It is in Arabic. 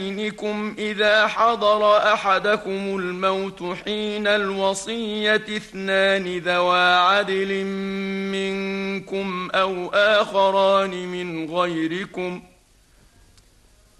بينكم إذا حضر أحدكم الموت حين الوصية اثنان ذوى عدل منكم أو آخران من غيركم